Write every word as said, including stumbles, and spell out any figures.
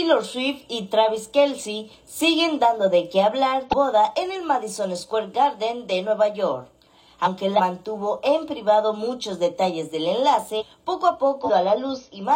Taylor Swift y Travis Kelce siguen dando de qué hablar boda en el Madison Square Garden de Nueva York. Aunque la mantuvo en privado muchos detalles del enlace, poco a poco a la luz y más